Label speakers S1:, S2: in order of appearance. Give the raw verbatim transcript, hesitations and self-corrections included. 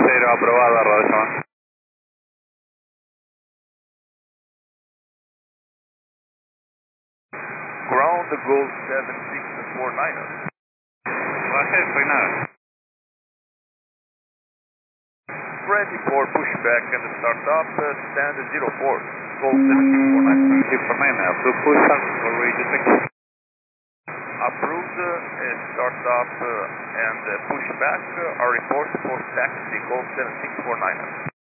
S1: cero, aprobada, Radio.
S2: Ground Gold seven six four nine.
S1: Baja despeinada.
S2: Ready for pushback and startup, uh, stand zero four. Gold seven six four nine.
S1: six four nine, approved pushback, already detected.
S2: Approved, uh, startup uh, and uh, pushback uh, are reported for taxi Gold seven six four nine.